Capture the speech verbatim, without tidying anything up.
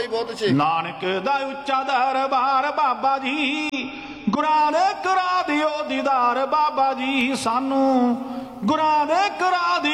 ਹੀ ਬਹੁਤ ਅੱਛੇ। ਨਾਨਕ ਦਾ ਉੱਚਾ ਦਰਬਾਰ ਬਾਬਾ ਜੀ, ਗੁਰਾਂ ਦੇ ਕਰਾ ਦਿਓ ਦੀਦਾਰ ਬਾਬਾ ਜੀ, ਸਾਨੂੰ ਗੁਰਾਂ ਦੇ ਕਰਾ ਦਿਓ